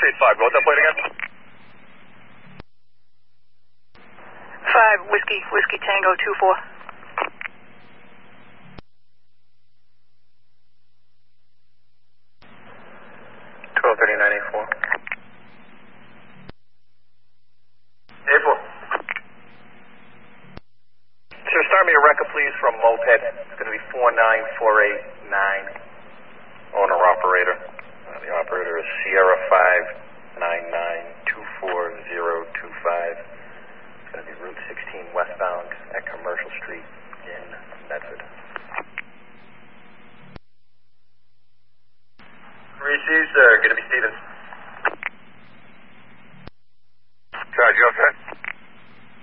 385. What's that plate again? 5 Whiskey Tango 24. 123984. 84. Sir, start me a record, please, from Moped. It's going to be 49489. Owner operator. The operator is Sierra 599240025. It's going to be Route 16 westbound at Commercial Street in Medford. Received, sir. Going to be